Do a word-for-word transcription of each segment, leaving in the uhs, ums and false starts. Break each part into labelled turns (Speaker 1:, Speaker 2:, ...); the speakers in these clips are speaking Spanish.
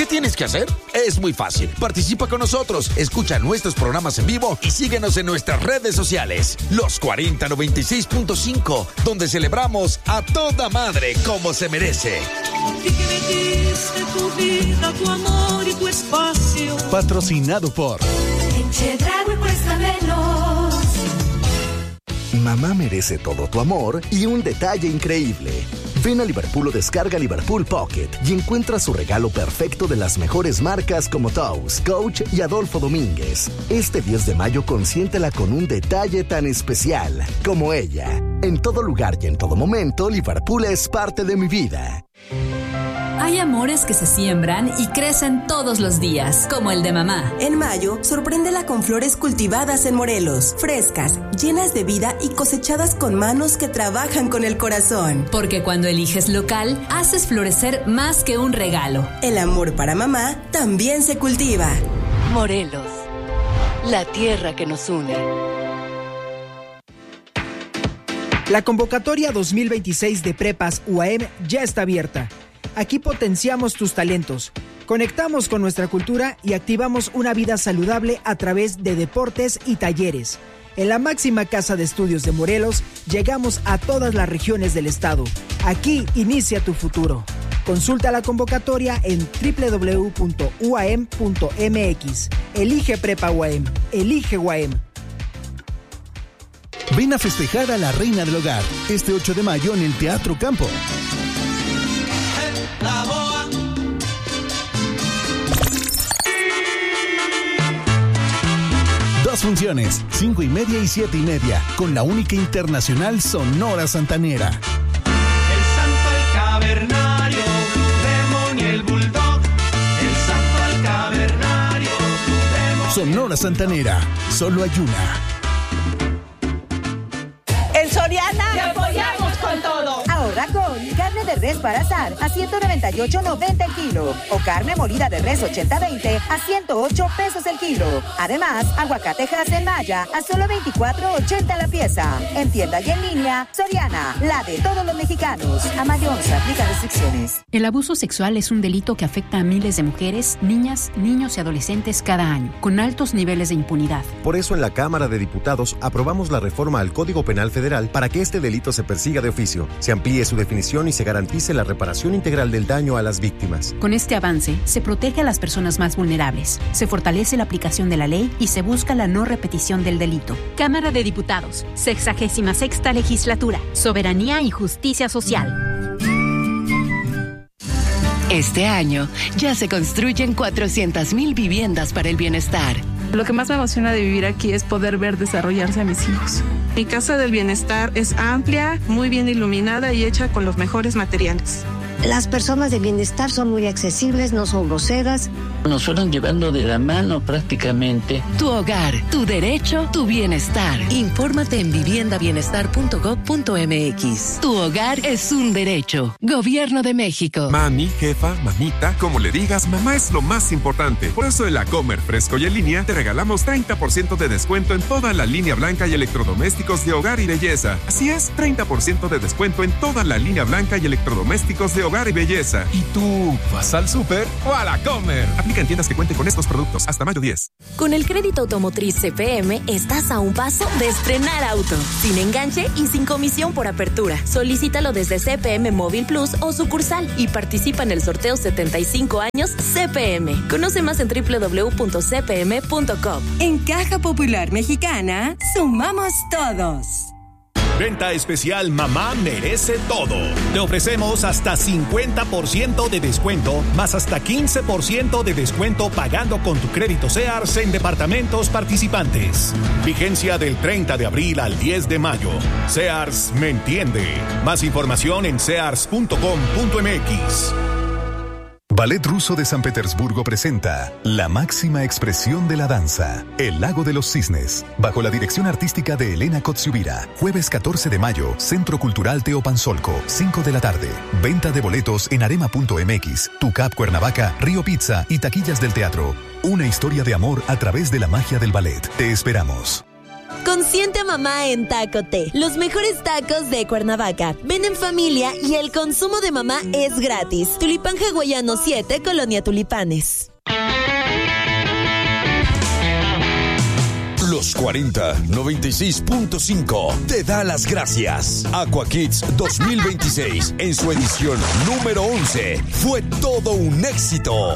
Speaker 1: ¿Qué tienes que hacer? Es muy fácil. Participa con nosotros, escucha nuestros programas en vivo y síguenos en nuestras redes sociales. Los cuarenta noventa y seis punto cinco, donde celebramos a toda madre como se merece.
Speaker 2: Tu vida, tu amor y tu espacio.
Speaker 3: Patrocinado por
Speaker 2: Chedraui cuesta menos.
Speaker 3: Mamá merece todo tu amor y un detalle increíble. Ven a Liverpool o descarga Liverpool Pocket y encuentra su regalo perfecto de las mejores marcas como Toast, Coach y Adolfo Domínguez. Este diez de mayo consiéntela con un detalle tan especial como ella. En todo lugar y en todo momento, Liverpool es parte de mi vida.
Speaker 4: Hay amores que se siembran y crecen todos los días, como el de mamá.
Speaker 5: En mayo, sorpréndela con flores cultivadas en Morelos, frescas, llenas de vida y cosechadas con manos que trabajan con el corazón.
Speaker 4: Porque cuando eliges local, haces florecer más que un regalo.
Speaker 5: El amor para mamá también se cultiva.
Speaker 6: Morelos, la tierra que nos une.
Speaker 7: La convocatoria dos mil veintiséis de Prepas U A M ya está abierta. Aquí potenciamos tus talentos, conectamos con nuestra cultura y activamos una vida saludable a través de deportes y talleres. En la máxima casa de estudios de Morelos, llegamos a todas las regiones del estado. Aquí inicia tu futuro. Consulta la convocatoria en doble u doble u doble u punto u a m punto m x. Elige Prepa U A M. Elige U A M.
Speaker 3: Ven a festejar a la reina del hogar este ocho de mayo en el Teatro Campo.
Speaker 2: La boa.
Speaker 3: Dos funciones, cinco y media y siete y media, con la única internacional Sonora Santanera.
Speaker 2: El santo, el cavernario, Blue Demon y el bulldog. El santo, el cavernario, Blue Demon.
Speaker 3: Sonora Santanera, solo hay una.
Speaker 8: En Soriana
Speaker 9: te apoyamos con todo.
Speaker 8: Ahora con carne de res para asar a ciento noventa y ocho noventa el kilo o carne molida de res ochenta veinte a ciento ocho pesos el kilo. Además, aguacate Hass Maya a solo veinticuatro ochenta la pieza. En tienda y en línea, Soriana, la de todos los mexicanos. A mayo once, aplica restricciones.
Speaker 10: El abuso sexual es un delito que afecta a miles de mujeres, niñas, niños y adolescentes cada año, con altos niveles de impunidad.
Speaker 11: Por eso en la Cámara de Diputados aprobamos la reforma al Código Penal Federal para que este delito se persiga de oficio, se amplíe su definición y se garantice la reparación integral del daño a las víctimas.
Speaker 10: Con este avance, se protege a las personas más vulnerables, se fortalece la aplicación de la ley y se busca la no repetición del delito.
Speaker 12: Cámara de Diputados, sexagésima sexta legislatura, Soberanía y Justicia Social.
Speaker 6: Este año ya se construyen cuatrocientas mil viviendas para el bienestar.
Speaker 13: Lo que más me emociona de vivir aquí es poder ver desarrollarse a mis hijos. Mi casa del bienestar es amplia, muy bien iluminada y hecha con los mejores materiales.
Speaker 14: Las personas de bienestar son muy accesibles, no son groseras.
Speaker 15: Nos fueron llevando de la mano prácticamente.
Speaker 6: Tu hogar, tu derecho, tu bienestar. Infórmate en vivienda bienestar punto gob punto m x. Tu hogar es un derecho. Gobierno de México.
Speaker 16: Mami, jefa, mamita, como le digas, mamá es lo más importante. Por eso en la Comer Fresco y en línea te regalamos treinta por ciento de descuento en toda la línea blanca y electrodomésticos de hogar y belleza. Así es, treinta por ciento de descuento en toda la línea blanca y electrodomésticos de hogar y belleza. ¿Y tú vas al súper o a la Comer? Aplica en tiendas que cuenten con estos productos hasta mayo diez.
Speaker 17: Con el crédito automotriz C P M estás a un paso de estrenar auto, sin enganche y sin comisión por apertura. Solicítalo desde C P M Móvil Plus o sucursal y participa en el sorteo setenta y cinco años C P M. Conoce más en doble u doble u doble u punto c p m punto com.
Speaker 5: En Caja Popular Mexicana, sumamos todos.
Speaker 18: Venta especial Mamá Merece Todo. Te ofrecemos hasta cincuenta por ciento de descuento, más hasta quince por ciento de descuento pagando con tu crédito Sears en departamentos participantes. Vigencia del treinta de abril al diez de mayo. Sears me entiende. Más información en sears punto com punto m x.
Speaker 19: Ballet Ruso de San Petersburgo presenta la máxima expresión de la danza, El Lago de los Cisnes, bajo la dirección artística de Elena Kotsiubira. Jueves catorce de mayo, Centro Cultural Teopanzolco, cinco de la tarde. Venta de boletos en arema punto m x, Tucap Cuernavaca, Río Pizza y taquillas del teatro. Una historia de amor a través de la magia del ballet. Te esperamos.
Speaker 17: Consiente a mamá en Taco Té, los mejores tacos de Cuernavaca. Ven en familia y el consumo de mamá es gratis. Tulipán Hawaiano siete, Colonia Tulipanes.
Speaker 1: Los cuarenta noventa y seis punto cinco te da las gracias. Aqua Kids dos mil veintiséis, en su edición número once, fue todo un éxito.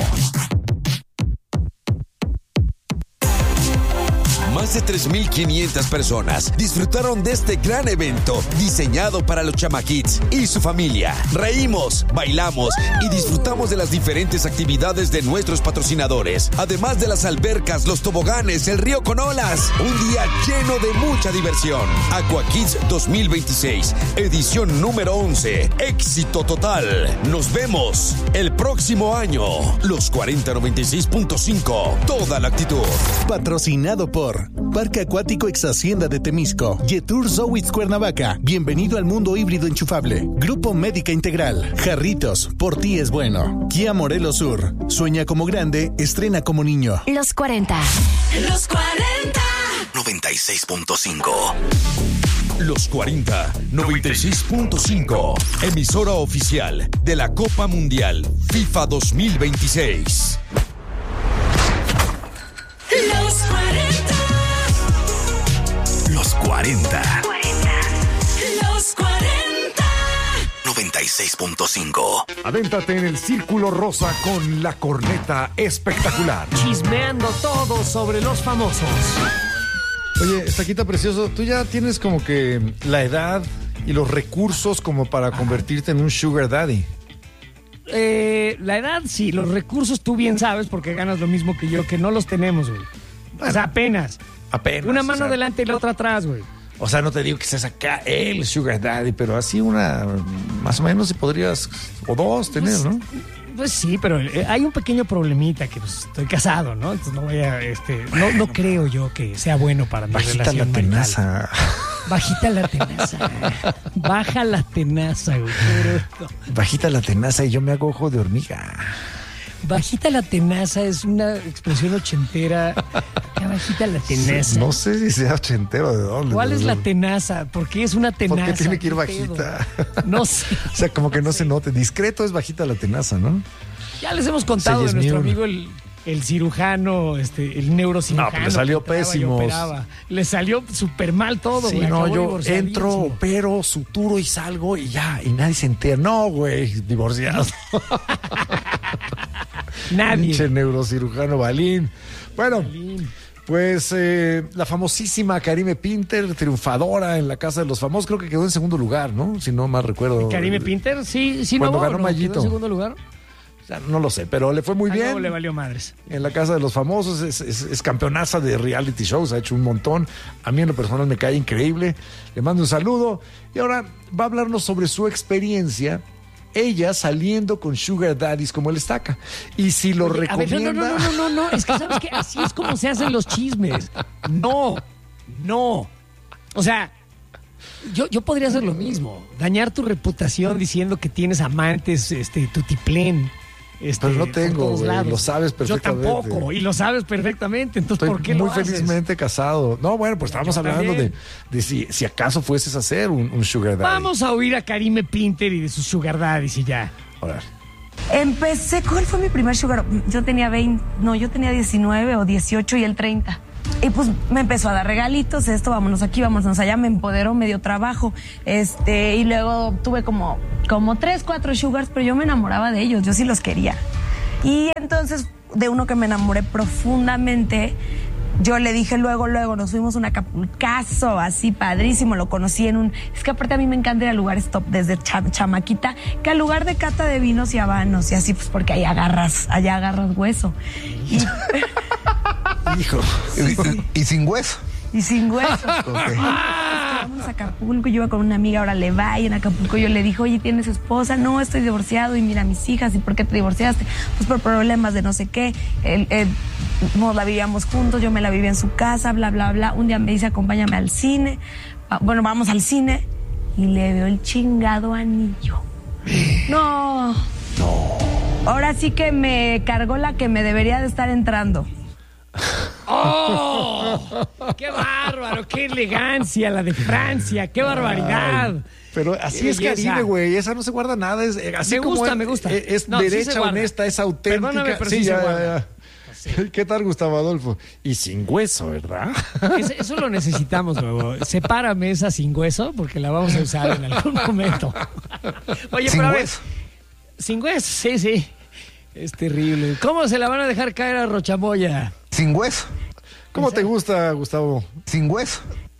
Speaker 1: Más de tres mil quinientas personas disfrutaron de este gran evento diseñado para los chamaquitos y su familia. Reímos, bailamos y disfrutamos de las diferentes actividades de nuestros patrocinadores, además de las albercas, los toboganes, el río con olas. Un día lleno de mucha diversión. Aqua Kids dos mil veintiséis, edición número once. Éxito total. Nos vemos el próximo año. Los cuarenta noventa y seis punto cinco. Toda la actitud.
Speaker 18: Patrocinado por Parque Acuático Ex Hacienda de Temisco, Yetur Zowitz Cuernavaca. Bienvenido al mundo híbrido enchufable. Grupo Médica Integral. Jarritos, por ti es bueno. Kia Morelos Sur. Sueña como grande, estrena como niño.
Speaker 17: Los cuarenta.
Speaker 2: Los cuarenta.
Speaker 1: noventa y seis punto cinco. Los cuarenta noventa y seis punto cinco. Emisora oficial de la Copa Mundial FIFA dos mil veintiséis.
Speaker 2: Los cuarenta.
Speaker 1: Los cuarenta.
Speaker 2: Los cuarenta.
Speaker 1: noventa y seis punto cinco.
Speaker 20: Adéntrate en el Círculo Rosa con la corneta espectacular.
Speaker 21: Chismeando todo sobre los famosos.
Speaker 20: Oye, Taquita Precioso, tú ya tienes como que la edad y los recursos como para convertirte en un sugar daddy.
Speaker 21: Eh, la edad sí, los recursos tú bien sabes porque ganas lo mismo que yo, que no los tenemos, güey. Bueno, o sea, apenas.
Speaker 20: Apenas.
Speaker 21: Una mano
Speaker 20: o sea,
Speaker 21: adelante y la otra atrás, güey.
Speaker 20: O sea, no te digo que seas acá el sugar daddy, pero así una, más o menos, si podrías, o dos tener,
Speaker 21: pues,
Speaker 20: ¿no?
Speaker 21: Pues sí, pero hay un pequeño problemita que pues, estoy casado, ¿no? Entonces no voy a, este, no, no creo yo que sea bueno para mi
Speaker 20: Bajita
Speaker 21: relación
Speaker 20: la tenaza.
Speaker 21: marital. Bajita la tenaza. Baja la tenaza, güey.
Speaker 20: Bajita la tenaza y yo me hago ojo de hormiga.
Speaker 21: Bajita la tenaza es una expresión ochentera. ¿Qué bajita la tenaza?
Speaker 20: No sé si sea ochentero de dónde.
Speaker 21: ¿Cuál es la tenaza? ¿Por qué es una tenaza?
Speaker 20: ¿Por qué tiene que ir bajita?
Speaker 21: No sé.
Speaker 20: O sea, como que no se note. Discreto es bajita la tenaza, ¿no?
Speaker 21: Ya les hemos contado de nuestro amigo el, el cirujano, este, el neurocirujano.
Speaker 20: No, pues le salió pésimo.
Speaker 21: Le salió súper mal todo,
Speaker 20: sí,
Speaker 21: güey.
Speaker 20: No, yo entro, opero, suturo y salgo y ya, y nadie se entera. No, güey, divorciado.
Speaker 21: Nadie.
Speaker 20: Pinche neurocirujano Balín. Bueno,
Speaker 21: Balín.
Speaker 20: Pues eh, la famosísima Karime Pinter, triunfadora en la Casa de los Famosos, creo que quedó en segundo lugar, ¿no? Si no mal recuerdo.
Speaker 21: Karime Pinter, sí, sí,
Speaker 20: cuando
Speaker 21: no,
Speaker 20: ganó
Speaker 21: no,
Speaker 20: Mayito.
Speaker 21: ¿quedó en segundo lugar?
Speaker 20: O sea, no lo sé, pero le fue muy
Speaker 21: ah,
Speaker 20: bien.
Speaker 21: No, le valió madres.
Speaker 20: En la Casa de los Famosos, es, es, es campeonaza de reality shows, ha hecho un montón. A mí en lo personal me cae increíble. Le mando un saludo. Y ahora va a hablarnos sobre su experiencia, ella saliendo con sugar daddies como el Estaca. Y si lo
Speaker 21: Oye,
Speaker 20: recomienda...
Speaker 21: A ver, no, no, no, no, no, no, es que sabes que así es como se hacen los chismes. No, no. O sea, yo, yo podría hacer lo mismo. Dañar tu reputación diciendo que tienes amantes, este, tutiplén. Este,
Speaker 20: pero no tengo, güey, lo sabes perfectamente.
Speaker 21: Yo tampoco, y lo sabes perfectamente. Entonces,
Speaker 20: Estoy
Speaker 21: ¿por qué
Speaker 20: muy
Speaker 21: lo haces?
Speaker 20: felizmente casado. No, bueno, pues estábamos
Speaker 21: Yo
Speaker 20: hablando
Speaker 21: también.
Speaker 20: de, de si, si acaso fueses a hacer un, un sugar daddy.
Speaker 21: Vamos a oír a Karime Pinter y de sus sugar daddies y ya.
Speaker 20: Ahora.
Speaker 22: Empecé, ¿cuál fue mi primer sugar? Yo tenía veinte, no, yo tenía diecinueve o dieciocho y él treinta. Y pues me empezó a dar regalitos, esto, vámonos aquí, vámonos allá, me empoderó, me dio trabajo. Este, y luego tuve como, como tres, cuatro sugars, pero yo me enamoraba de ellos, yo sí los quería. Y entonces, de uno que me enamoré profundamente, yo le dije luego, luego, nos fuimos a un Acapulcazo, así padrísimo, lo conocí en un... Es que aparte a mí me encanta ir a lugares top desde cham, chamaquita, que al lugar de cata de vinos y habanos, y así pues porque ahí agarras, allá agarras hueso. Y...
Speaker 20: Hijo.
Speaker 22: Sí, sí.
Speaker 23: ¿Y sin hueso?
Speaker 22: Y sin hueso.
Speaker 23: Okay.
Speaker 22: Vamos a Acapulco, yo iba con una amiga, ahora le va, y en Acapulco yo le dije, oye, ¿tienes esposa? No, estoy divorciado, y mira a mis hijas, ¿y por qué te divorciaste? Pues por problemas de no sé qué. Él, él, nos la vivíamos juntos, yo me la vivía en su casa, bla, bla, bla. Un día me dice, acompáñame al cine. Bueno, vamos al cine, y le veo el chingado anillo. No. No. Ahora sí que me cargó la que me debería de estar entrando.
Speaker 21: ¡Oh! ¡Qué bárbaro! ¡Qué elegancia la de Francia! ¡Qué barbaridad!
Speaker 20: Ay, pero así
Speaker 21: Qué
Speaker 20: es
Speaker 21: belleza.
Speaker 20: Caribe, güey. Esa no se guarda nada. Es, así
Speaker 21: Me
Speaker 20: como
Speaker 21: gusta,
Speaker 20: es,
Speaker 21: me gusta.
Speaker 20: Es, es
Speaker 21: No, sí se
Speaker 20: derecha,
Speaker 21: guarda.
Speaker 20: honesta, es auténtica.
Speaker 21: Perdóname, pero sí se
Speaker 20: ya,
Speaker 21: guarda.
Speaker 20: ya, ya. ¿Qué tal, Gustavo Adolfo? Y sin hueso, ¿verdad?
Speaker 21: Es- eso lo necesitamos luego. Sepárame esa sin hueso porque la vamos a usar en algún momento. Oye,
Speaker 20: Sin
Speaker 21: pero a ver,
Speaker 20: hueso.
Speaker 21: sin hueso, sí, sí. Es terrible. ¿Cómo se la van a dejar caer a Rochamoya?
Speaker 20: Sin hueso. ¿Cómo te gusta, Gustavo? Sin hueso.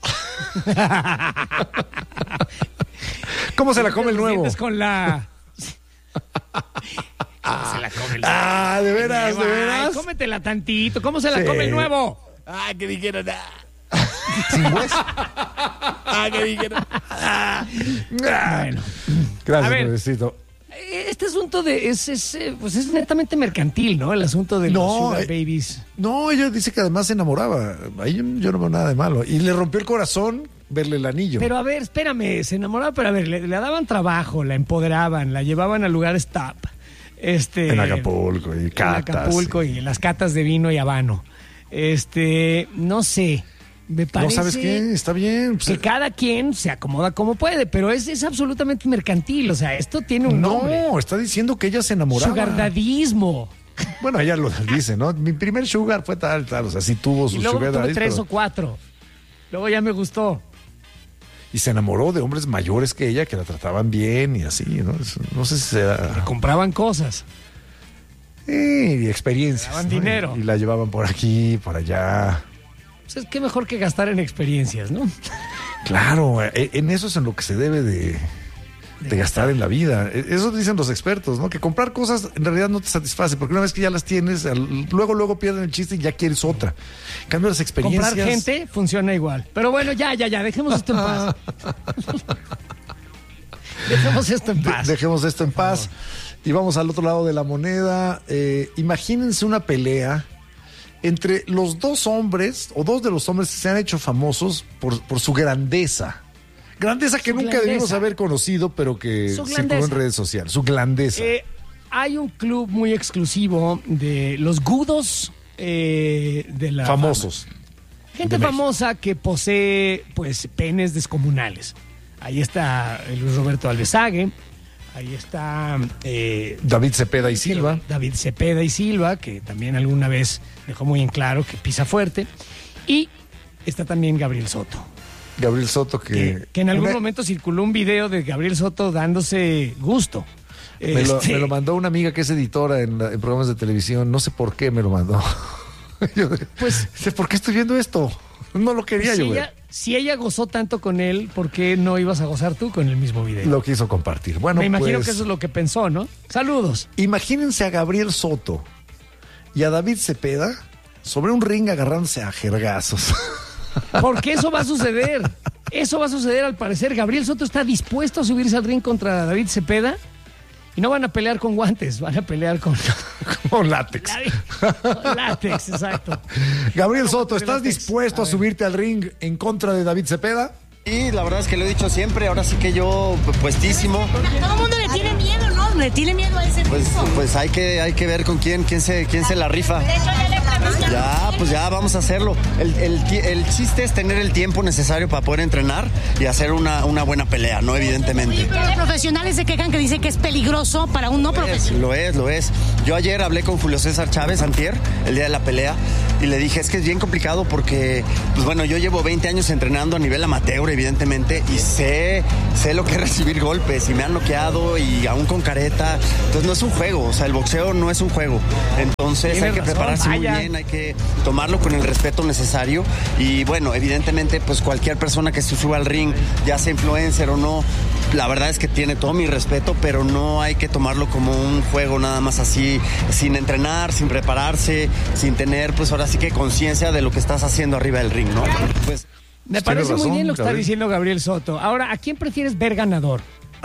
Speaker 20: ¿Cómo se la come el nuevo?
Speaker 21: Sientes con la... ¿Cómo se la come el nuevo?
Speaker 20: Ah, de veras,
Speaker 21: Nueva.
Speaker 20: de veras.
Speaker 21: Ay, cómetela tantito. ¿Cómo se la
Speaker 20: Sí.
Speaker 21: come el nuevo?
Speaker 20: Ah, que dijeron. Sin hueso. Ah, que dijeron.
Speaker 21: Bueno.
Speaker 20: Gracias,
Speaker 21: A ver.
Speaker 20: nuevecito.
Speaker 21: Este asunto de es, es, eh, pues es netamente mercantil, ¿no? El asunto de los
Speaker 20: No,
Speaker 21: sugar
Speaker 20: eh,
Speaker 21: babies.
Speaker 20: No, ella dice que además se enamoraba. Ahí yo, yo no veo nada de malo. Y le rompió el corazón verle el anillo.
Speaker 21: Pero a ver, espérame, se enamoraba, pero a ver, le, le daban trabajo, la empoderaban, la llevaban a lugares top. Este,
Speaker 20: En Acapulco y catas.
Speaker 21: En Acapulco y en las catas de vino y habano. Este, no sé, me parece...
Speaker 20: No, ¿sabes qué? Está bien.
Speaker 21: Que cada quien se acomoda como puede, pero es, es absolutamente mercantil, o sea, esto tiene un
Speaker 20: No,
Speaker 21: nombre.
Speaker 20: está diciendo que ella se enamoraba.
Speaker 21: Sugardadismo.
Speaker 20: Bueno, ella lo dice, ¿no? Mi primer sugar fue tal, tal. O sea, sí tuvo su
Speaker 21: Y luego
Speaker 20: sugar
Speaker 21: tuve
Speaker 20: daddy,
Speaker 21: tres
Speaker 20: pero-
Speaker 21: o cuatro. Luego ya me gustó.
Speaker 20: Y se enamoró de hombres mayores que ella, que la trataban bien y así, ¿no? Es- No sé si se da...
Speaker 21: Compraban cosas.
Speaker 20: Eh, y experiencias.
Speaker 21: Le daban
Speaker 20: ¿no?
Speaker 21: dinero.
Speaker 20: Y, y la llevaban por aquí, por allá.
Speaker 21: Pues es que mejor que gastar en experiencias, ¿no?
Speaker 20: Claro, eh, en eso es en lo que se debe de, de gastar en la vida. Eh, Eso dicen los expertos, ¿no? Que comprar cosas en realidad no te satisface, porque una vez que ya las tienes, al- luego, luego pierden el chiste y ya quieres otra. En cambio, las experiencias...
Speaker 21: Comprar gente funciona igual. Pero bueno, ya, ya, ya, dejemos esto en paz. Dejemos esto en paz.
Speaker 20: De- dejemos esto en paz. Y vamos al otro lado de la moneda. Eh, imagínense una pelea entre los dos hombres, o dos de los hombres que se han hecho famosos por, por su grandeza. Grandeza que
Speaker 21: Su
Speaker 20: nunca
Speaker 21: grandeza.
Speaker 20: debimos haber conocido, pero que
Speaker 21: Su
Speaker 20: circuló en
Speaker 21: grandeza.
Speaker 20: redes sociales. Su grandeza.
Speaker 21: Eh, hay un club muy exclusivo de los gudos eh, de la
Speaker 20: Famosos.
Speaker 21: fama. Gente
Speaker 20: de México.
Speaker 21: famosa que posee pues penes descomunales. Ahí está eh, Luis Roberto Alvesague. Ahí está eh,
Speaker 20: David Cepeda y Silva.
Speaker 21: David Cepeda y Silva, que también alguna vez dejó muy en claro que pisa fuerte. Y está también Gabriel Soto.
Speaker 20: Gabriel Soto, que...
Speaker 21: Que, que en algún
Speaker 20: una-
Speaker 21: momento circuló un video de Gabriel Soto dándose gusto.
Speaker 20: me, lo,
Speaker 21: Este,
Speaker 20: me lo mandó una amiga que es editora en, la- en programas de televisión. No sé por qué me lo mandó. Yo,
Speaker 21: Pues-
Speaker 20: ¿por qué estoy viendo esto? No lo quería
Speaker 21: si,
Speaker 20: yo ver.
Speaker 21: ella, si ella gozó tanto con él, ¿por qué no ibas a gozar tú con el mismo video?
Speaker 20: Lo quiso compartir. Bueno,
Speaker 21: Me imagino
Speaker 20: pues,
Speaker 21: que eso es lo que pensó, ¿no? Saludos.
Speaker 20: imagínense a Gabriel Soto y a David Cepeda sobre un ring agarrándose a jergazos.
Speaker 21: Porque eso va a suceder. Eso va a suceder al parecer. Gabriel Soto está dispuesto a subirse al ring contra David Cepeda y no van a pelear con guantes, van a pelear con,
Speaker 20: Con látex.
Speaker 21: con látex, exacto.
Speaker 20: Gabriel Soto, ¿estás
Speaker 21: látex.
Speaker 20: dispuesto a, subirte al ring en contra de David Cepeda?
Speaker 4: Y la verdad es que lo he dicho siempre, ahora sí que yo puestísimo.
Speaker 7: Todo el mundo le tiene miedo, ¿no? Le tiene miedo a ese
Speaker 4: Pues,
Speaker 7: tipo.
Speaker 4: pues hay que hay que ver con quién quién se quién se la rifa. Ya, pues ya vamos a hacerlo. El, el ti- el chiste es tener el tiempo necesario para poder entrenar y hacer una, una buena pelea, ¿no? Evidentemente.
Speaker 7: Pero los profesionales se quejan que dicen que es peligroso para un no profesional.
Speaker 4: Lo es, lo es. Yo ayer hablé con Julio César Chávez antier, el día de la pelea, y le dije, es que es bien complicado porque, pues bueno, yo llevo veinte años entrenando a nivel amateur, evidentemente, y sé, sé lo que es recibir golpes, y me han noqueado, y aún con careta. Entonces no es un juego, o sea, el boxeo no es un juego. Entonces
Speaker 21: Tienes
Speaker 4: hay que
Speaker 21: razón,
Speaker 4: prepararse muy
Speaker 21: vaya.
Speaker 4: bien, hay que tomarlo con el respeto necesario, y bueno, evidentemente, pues cualquier persona que se suba al ring, ya sea influencer o no, la verdad es que tiene todo mi respeto, pero no hay que tomarlo como un juego nada más así, sin entrenar, sin prepararse, sin tener, pues ahora sí que conciencia de lo que estás haciendo arriba del ring, ¿no? Pues
Speaker 21: Me
Speaker 20: Tienes
Speaker 21: parece muy
Speaker 20: razón,
Speaker 21: bien lo que está
Speaker 20: Gabriel.
Speaker 21: diciendo Gabriel Soto. Ahora, ¿a quién prefieres ver ganador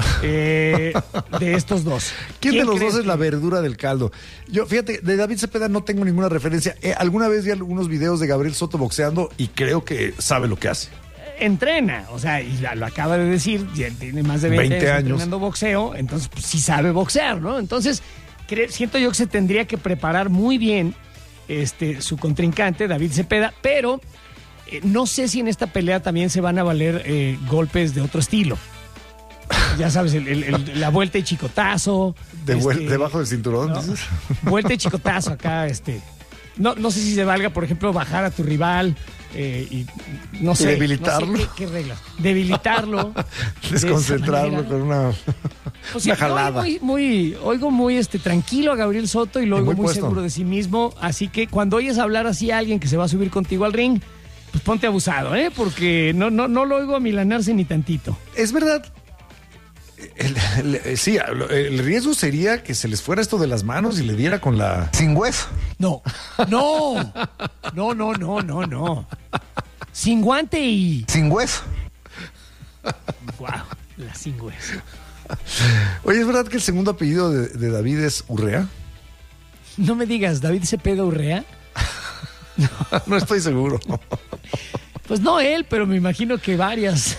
Speaker 21: eh, de estos dos?
Speaker 20: ¿Quién de los
Speaker 21: crees
Speaker 20: dos es
Speaker 21: que-
Speaker 20: la verdura del caldo? Yo, fíjate, de David Cepeda no tengo ninguna referencia. Eh, alguna vez vi algunos videos de Gabriel Soto boxeando y creo que sabe lo que hace.
Speaker 21: Entrena, o sea, y la- lo acaba de decir, ya tiene más de veinte,
Speaker 20: veinte
Speaker 21: años
Speaker 20: años.
Speaker 21: entrenando boxeo, entonces pues, sí sabe boxear, ¿no? Entonces, cre- siento yo que se tendría que preparar muy bien este, su contrincante, David Cepeda, pero eh, no sé si en esta pelea también se van a valer eh, golpes de otro estilo. Ya sabes, el, el, el, la vuelta y chicotazo.
Speaker 20: De
Speaker 21: este,
Speaker 20: vuel- debajo del cinturón,
Speaker 21: ¿no?
Speaker 20: dices.
Speaker 21: Vuelta y chicotazo acá, este. No, no sé si se valga, por ejemplo, bajar a tu rival eh, y no sé.
Speaker 20: Y debilitarlo.
Speaker 21: No sé qué, qué reglas. Debilitarlo.
Speaker 20: Desconcentrarlo
Speaker 21: de
Speaker 20: con una,
Speaker 21: o sea,
Speaker 20: una jalada.
Speaker 21: Muy, muy, oigo muy este, tranquilo a Gabriel Soto y lo
Speaker 20: Y
Speaker 21: oigo
Speaker 20: muy
Speaker 21: muy,
Speaker 20: puesto.
Speaker 21: seguro de sí mismo. Así que cuando oyes hablar así a alguien que se va a subir contigo al ring, pues ponte abusado, ¿eh? Porque no, no, no lo oigo amilanarse ni tantito.
Speaker 20: Es verdad. El, el- sí, el riesgo sería que se les fuera esto de las manos y le diera con la...
Speaker 3: Sin hueso.
Speaker 21: No, no, no, no, no, no, no. Sin guante y...
Speaker 3: Sin hueso.
Speaker 21: Wow, la sin hueso.
Speaker 20: Oye, ¿es verdad que el segundo apellido de, de David es Urrea?
Speaker 21: No me digas, ¿David Cepeda Urrea?
Speaker 20: No estoy seguro.
Speaker 21: Pues no él, pero me imagino que varias.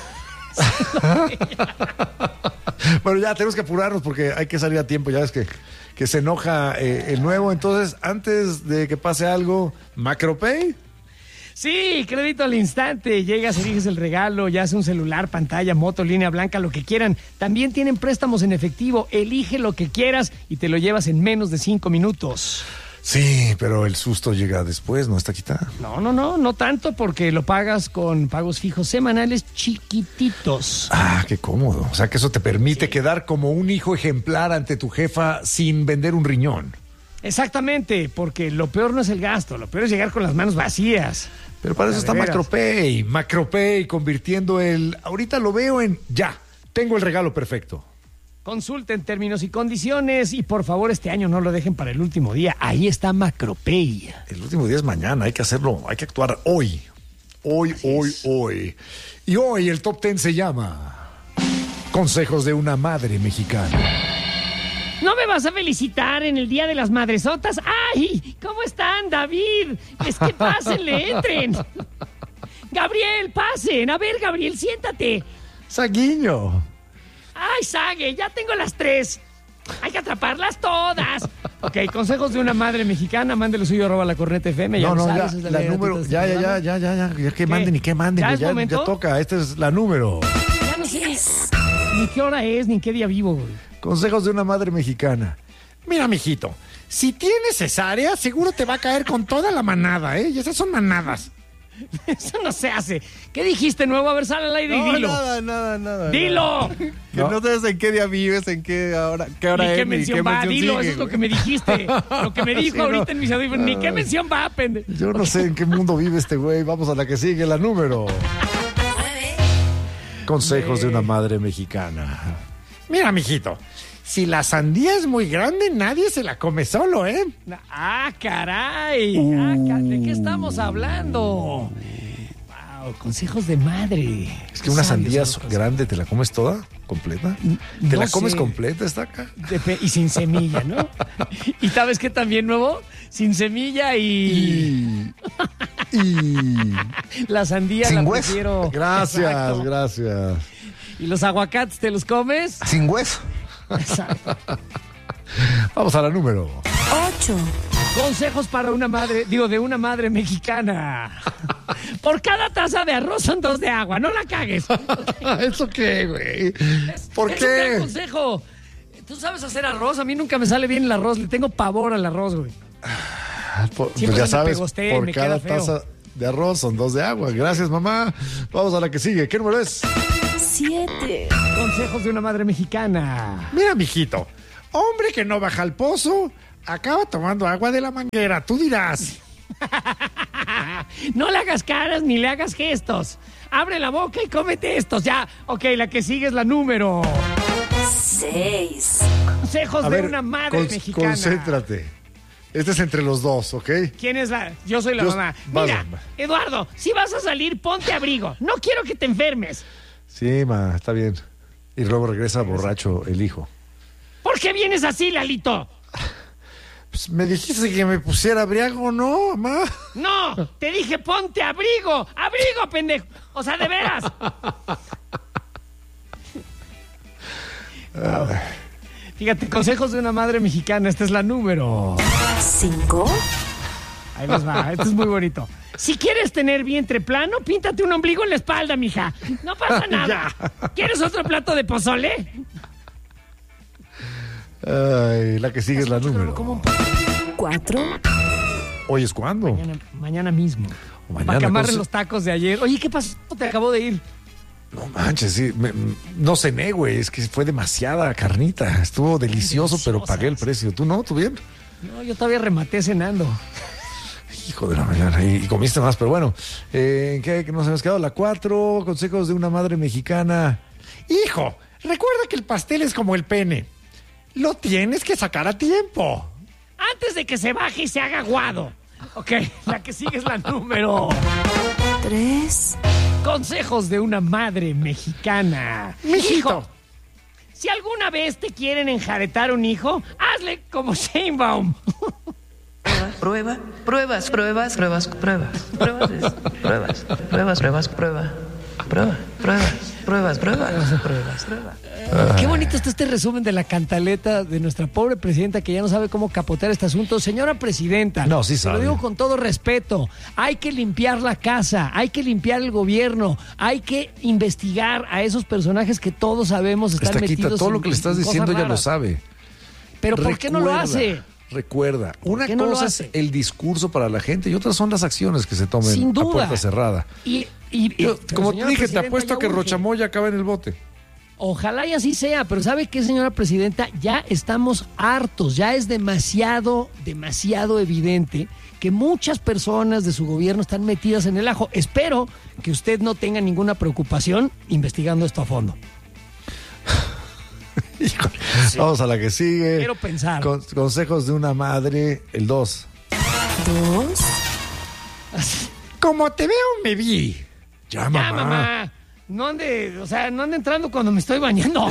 Speaker 20: Bueno, ya tenemos que apurarnos porque hay que salir a tiempo. Ya ves que, que se enoja eh, el nuevo. Entonces, antes de que pase algo, Macropay.
Speaker 21: Sí, crédito al instante. Llegas, eliges el regalo, ya sea un celular, pantalla, moto, línea blanca, lo que quieran. También tienen préstamos en efectivo. Elige lo que quieras y te lo llevas en menos de cinco minutos.
Speaker 20: Sí, pero el susto llega después, ¿no está quitada?
Speaker 21: No, no, no, no tanto porque lo pagas con pagos fijos semanales chiquititos.
Speaker 20: Ah, qué cómodo. O sea que eso te permite sí. quedar como un hijo ejemplar ante tu jefa sin vender un riñón.
Speaker 21: Exactamente, porque lo peor no es el gasto, lo peor es llegar con las manos vacías.
Speaker 20: Pero para eso está Macropay. Macropay convirtiendo el... Ahorita lo veo en... Ya, tengo el regalo perfecto.
Speaker 21: Consulten términos y condiciones y por favor este año no lo dejen para el último día. Ahí está Macropay.
Speaker 20: El último día es mañana, hay que hacerlo, hay que actuar hoy. Hoy, Así hoy, es. hoy. Y hoy el top ten se llama Consejos de una madre mexicana.
Speaker 21: ¿No me vas a felicitar en el Día de las Madresotas? ¡Ay! ¿Cómo están, David? Es que pásenle, entren. Gabriel, pasen. A ver, Gabriel, siéntate.
Speaker 20: Saguiño.
Speaker 21: ¡Ay, Sague! Ya tengo las tres. Hay que atraparlas todas. Ok, consejos de una madre mexicana. Mándelo suyo, arroba la corneta F M. Ya
Speaker 20: no, no,
Speaker 21: sabes,
Speaker 20: ya,
Speaker 21: es la,
Speaker 20: la
Speaker 21: ley
Speaker 20: número,
Speaker 21: de
Speaker 20: ya, ya, ya, ya, ya, ya, ya, que manden y que manden.
Speaker 21: ¿Ya,
Speaker 20: ya, ya toca, esta es la número.
Speaker 21: Ya no sé ni qué hora es, ni qué día vivo, güey.
Speaker 20: Consejos de una madre mexicana. Mira, mijito, si tienes cesárea, seguro te va a caer con toda la manada, ¿eh? Y esas son manadas.
Speaker 21: Eso no se hace. ¿Qué dijiste, nuevo? A ver, sal al aire y
Speaker 9: no,
Speaker 21: dilo.
Speaker 9: nada, nada, nada.
Speaker 21: ¡Dilo!
Speaker 9: Nada. Que no. no sabes en qué día vives, en qué hora, qué hora
Speaker 21: ni
Speaker 9: es,
Speaker 21: qué mención
Speaker 9: ni qué
Speaker 21: va,
Speaker 9: mención
Speaker 21: dilo,
Speaker 9: sigue,
Speaker 21: eso es lo
Speaker 9: güey.
Speaker 21: que me dijiste. Lo que me dijo sí, ahorita no. en mis audífonos. Ni qué mención va, pendejo.
Speaker 20: Yo no sé en qué mundo vive este güey. Vamos a la que sigue, la número. Consejos de una madre mexicana. Mira, mijito, si la sandía es muy grande, nadie se la come solo, ¿eh?
Speaker 21: ¡Ah, caray!
Speaker 20: Uh.
Speaker 21: Ah, ¿de qué estamos hablando? Wow, consejos de madre.
Speaker 20: Es que una sandía grande, ¿te la comes toda? ¿Completa? ¿Te
Speaker 21: no
Speaker 20: la comes
Speaker 21: sé.
Speaker 20: completa? Está acá.
Speaker 21: De, y sin semilla, ¿no? ¿Y sabes qué también, nuevo? Sin semilla y...
Speaker 20: Y... y...
Speaker 21: La sandía
Speaker 3: sin
Speaker 21: la
Speaker 3: hueso.
Speaker 21: prefiero...
Speaker 20: Gracias,
Speaker 21: Exacto.
Speaker 20: gracias.
Speaker 21: ¿Y los aguacates te los comes?
Speaker 3: Sin hueso.
Speaker 21: Exacto.
Speaker 20: Vamos a la número
Speaker 5: ocho.
Speaker 21: Consejos para una madre, digo, de una madre mexicana. Por cada taza de arroz son dos de agua, no la cagues.
Speaker 20: ¿Eso qué, güey? ¿Por
Speaker 21: es
Speaker 20: qué?
Speaker 21: Es un gran consejo. Tú sabes hacer arroz, a mí nunca me sale bien el arroz, le tengo pavor al arroz, güey.
Speaker 20: Por, pues ya sabes, pegosté, por cada taza de arroz son dos de agua. Gracias, mamá. Vamos a la que sigue. ¿Qué número es?
Speaker 5: Siete.
Speaker 21: Consejos de una madre mexicana.
Speaker 20: Mira, mijito, hombre que no baja al pozo acaba tomando agua de la manguera. Tú dirás.
Speaker 21: No le hagas caras ni le hagas gestos. Abre la boca y cómete estos. Ya, ok, la que sigue es la número
Speaker 5: seis.
Speaker 21: Consejos
Speaker 20: a
Speaker 21: de
Speaker 20: ver,
Speaker 21: una madre
Speaker 20: con,
Speaker 21: mexicana.
Speaker 20: Concéntrate. Este es entre los dos, ¿ok?
Speaker 21: ¿Quién es la? Yo soy la
Speaker 20: Yo,
Speaker 21: mamá.
Speaker 20: vas,
Speaker 21: Mira,
Speaker 20: mamá.
Speaker 21: Eduardo, si vas a salir, ponte abrigo. No quiero que te enfermes.
Speaker 20: Sí, ma, está bien. Y luego regresa borracho el hijo.
Speaker 21: ¿Por qué vienes así, Lalito?
Speaker 20: Pues me dijiste que me pusiera abrigo, ¿no, mamá?
Speaker 21: No, te dije ponte abrigo. Abrigo, pendejo. O sea, de veras. Wow. Fíjate, consejos de una madre mexicana. Esta es la número
Speaker 5: cinco.
Speaker 21: Ahí les va, esto es muy bonito. Si quieres tener vientre plano, píntate un ombligo en la espalda, mija. No pasa nada. ¿Quieres otro plato de pozole?
Speaker 20: Ay, la que sigue es la número.
Speaker 5: Cuatro.
Speaker 20: ¿Hoy es cuándo?
Speaker 21: Mañana, mañana mismo.
Speaker 20: O mañana,
Speaker 21: Para que amarren
Speaker 20: cosa-
Speaker 21: los tacos de ayer. Oye, ¿qué pasó? Te acabo de ir.
Speaker 20: No manches, sí. me- no cené, güey. Es que fue demasiada carnita. Estuvo delicioso, pero pagué el precio. ¿Tú no? ¿Tú bien?
Speaker 21: No, yo todavía rematé cenando.
Speaker 20: Hijo de la mañana. Y, y comiste más, pero bueno. Eh, ¿En qué, qué nos hemos quedado? La cuatro. Consejos de una madre mexicana. Hijo, recuerda que el pastel es como el pene. Lo tienes que sacar a tiempo.
Speaker 21: Antes de que se baje y se haga aguado. Ok, la que sigue es la número
Speaker 5: tres.
Speaker 21: Consejos de una madre mexicana. Hijo, si alguna vez te quieren enjaretar un hijo, hazle como Sheinbaum.
Speaker 3: Prueba, pruebas, pruebas, pruebas, pruebas, pruebas, pruebas, pruebas, pruebas, prueba, prueba, pruebas, pruebas, pruebas, pruebas, pruebas.
Speaker 21: Qué bonito está este resumen de la cantaleta de nuestra pobre presidenta que ya no sabe cómo capotear este asunto. Señora presidenta,
Speaker 20: no, sí
Speaker 21: se
Speaker 20: sabe.
Speaker 21: lo digo con todo respeto, hay que limpiar la casa, hay que limpiar el gobierno, hay que investigar a esos personajes que todos sabemos están
Speaker 20: Esta quita
Speaker 21: metidos
Speaker 20: todo
Speaker 21: en-
Speaker 20: lo que le estás
Speaker 21: en cosas
Speaker 20: diciendo, ya lo
Speaker 21: raras.
Speaker 20: sabe.
Speaker 21: Pero ¿por qué no lo
Speaker 20: Recuerda,
Speaker 21: hace?
Speaker 20: Recuerda, una
Speaker 21: qué no lo
Speaker 20: cosa
Speaker 21: hace?
Speaker 20: es el discurso para la gente y otras son las acciones que se tomen
Speaker 21: Sin
Speaker 20: a
Speaker 21: duda.
Speaker 20: puerta cerrada.
Speaker 21: Y, y- y-
Speaker 20: Yo,
Speaker 21: pero,
Speaker 20: como te
Speaker 21: señora
Speaker 20: dije, te
Speaker 21: presidenta,
Speaker 20: apuesto
Speaker 21: ya
Speaker 20: a que
Speaker 21: urge.
Speaker 20: Rochamoya acaba en el bote.
Speaker 21: Ojalá y así sea, pero ¿sabe qué, señora presidenta? Ya estamos hartos, ya es demasiado, demasiado evidente que muchas personas de su gobierno están metidas en el ajo. Espero que usted no tenga ninguna preocupación investigando esto a fondo.
Speaker 20: Vamos a la que sigue.
Speaker 21: Quiero pensar.
Speaker 20: Con- consejos de una madre, el dos.
Speaker 5: Dos.
Speaker 20: Como te veo, me vi. Ya, mamá.
Speaker 21: Ya, mamá. No ande, o sea, no ande entrando cuando me estoy bañando.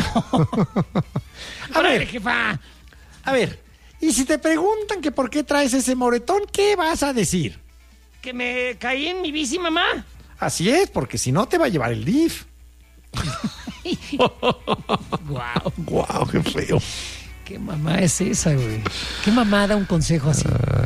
Speaker 21: A ver, jefa.
Speaker 20: A ver, y si te preguntan que por qué traes ese moretón, ¿qué vas a decir?
Speaker 21: ¿Que me caí en mi bici, mamá?
Speaker 20: Así es, porque si no te va a llevar el D I F.
Speaker 21: Guau.
Speaker 20: Guau, qué feo.
Speaker 21: ¿Qué mamá es esa, güey? ¿Qué mamá da un consejo así?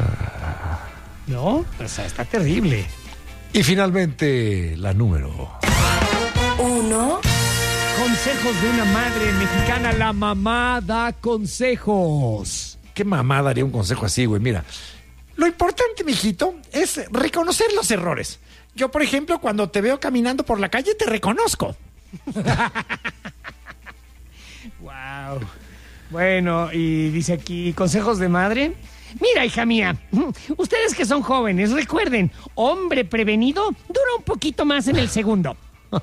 Speaker 21: ¿No? O sea, está terrible.
Speaker 20: Y finalmente, la número.
Speaker 5: Uno.
Speaker 21: Consejos de una madre mexicana. La mamá da consejos.
Speaker 20: ¿Qué mamá daría un consejo así, güey? Mira, lo importante, mijito, es reconocer los errores. Yo, por ejemplo, cuando te veo caminando por la calle, te reconozco.
Speaker 21: Wow. Bueno, y dice aquí, consejos de madre. Mira, hija mía, ustedes que son jóvenes, recuerden, hombre prevenido dura un poquito más en el segundo.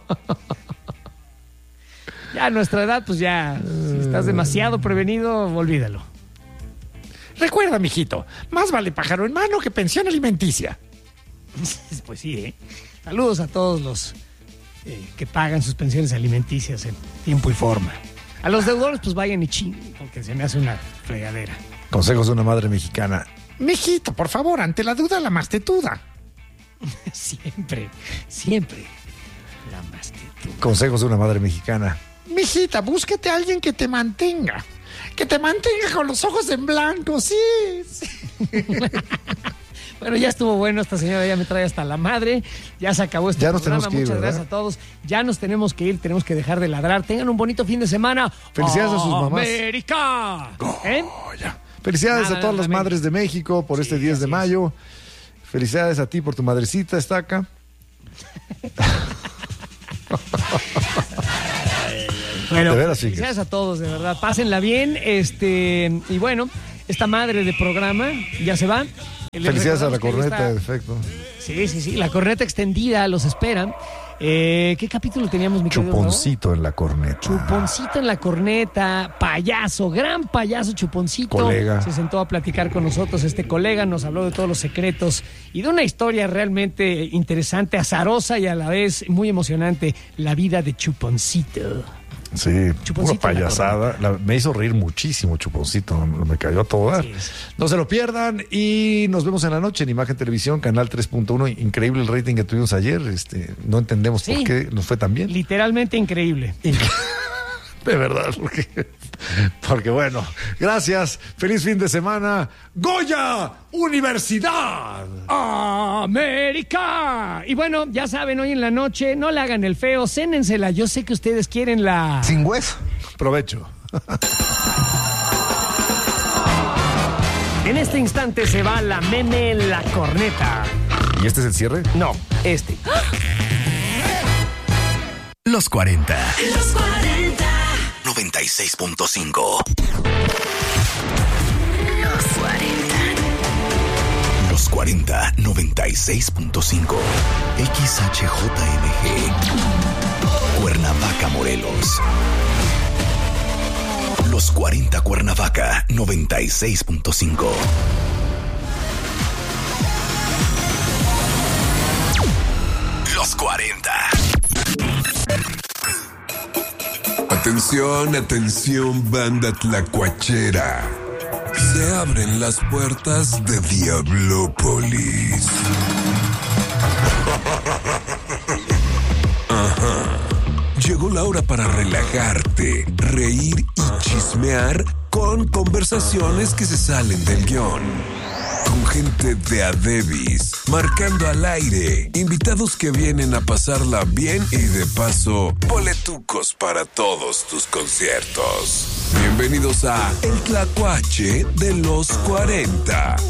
Speaker 21: Ya a nuestra edad, pues ya, si estás demasiado prevenido, olvídalo.
Speaker 20: Recuerda, mijito, más vale pájaro en mano que pensión alimenticia.
Speaker 21: Pues sí, ¿eh? Saludos a todos los eh, que pagan sus pensiones alimenticias en tiempo y forma. A los deudores, pues vayan y chinguen, porque se me hace una fregadera.
Speaker 20: Consejos de una madre mexicana. Mijito, por favor, ante la duda, la mastetuda.
Speaker 21: Siempre, siempre. La mastetuda.
Speaker 20: Consejos de una madre mexicana. Mijita, búsquete a alguien que te mantenga. Que te mantenga con los ojos en blanco, sí. sí.
Speaker 21: Bueno, ya estuvo bueno, esta señora ya me trae hasta la madre, ya se acabó este
Speaker 20: Ya nos
Speaker 21: programa,
Speaker 20: tenemos que ir,
Speaker 21: muchas
Speaker 20: ¿verdad?
Speaker 21: gracias a todos, ya nos tenemos que ir, tenemos que dejar de ladrar, tengan un bonito fin de semana.
Speaker 20: Felicidades a sus mamás.
Speaker 21: ¡América! ¿Eh?
Speaker 20: Felicidades
Speaker 21: Nada,
Speaker 20: a todas
Speaker 21: nada,
Speaker 20: las
Speaker 21: ven.
Speaker 20: madres de México por este diez de mayo. Felicidades a ti por tu madrecita, Estaca.
Speaker 21: Bueno,
Speaker 20: De veras, chicas.
Speaker 21: felicidades a todos, de verdad, pásenla bien, este, y bueno, esta madre de programa ya se va. Les
Speaker 20: Felicidades a la
Speaker 21: recordamos que
Speaker 20: corneta,
Speaker 21: ahí
Speaker 20: de
Speaker 21: está-
Speaker 20: efecto.
Speaker 21: Sí, sí, sí, la corneta extendida los espera. Eh, ¿Qué capítulo teníamos, mi querido Gabo?
Speaker 20: Chuponcito en la corneta.
Speaker 21: Chuponcito en la corneta, payaso, gran payaso Chuponcito.
Speaker 20: Colega.
Speaker 21: Se sentó a platicar con nosotros, este colega nos habló de todos los secretos y de una historia realmente interesante, azarosa y a la vez muy emocionante, la vida de Chuponcito.
Speaker 20: Sí, pura
Speaker 21: Chuponcito en la
Speaker 20: payasada. La- me hizo reír muchísimo, Chuponcito. Me cayó a todo dar. No se lo pierdan y nos vemos en la noche en Imagen Televisión, Canal tres punto uno. Increíble el rating que tuvimos ayer. Este, no entendemos
Speaker 21: Sí.
Speaker 20: por qué nos fue tan bien.
Speaker 21: Literalmente increíble.
Speaker 20: De verdad, porque, porque bueno, gracias, feliz fin de semana. Goya Universidad
Speaker 21: América. Y bueno, ya saben, hoy en la noche no le hagan el feo, cénensela. Yo sé que ustedes quieren la...
Speaker 20: Sin hueso. Provecho.
Speaker 21: En este instante se va la meme la corneta.
Speaker 20: ¿Y este es el cierre?
Speaker 21: No, este.
Speaker 1: Los cuarenta.
Speaker 2: Los cuarenta.
Speaker 1: noventa y seis punto cinco.
Speaker 2: Los cuarenta.
Speaker 1: Los cuarenta, noventa y seis punto cinco. X H J M G. Cuernavaca, Morelos. Los cuarenta Cuernavaca, noventa y seis punto cinco. Los cuarenta.
Speaker 8: Atención, atención, banda tlacuachera. Se abren las puertas de Diablópolis. Ajá. Llegó la hora para relajarte, reír y chismear con conversaciones que se salen del guión. Con gente de a Devis, marcando al aire, invitados que vienen a pasarla bien y de paso, boletucos para todos tus conciertos. Bienvenidos a El Tlacuache de los cuarenta.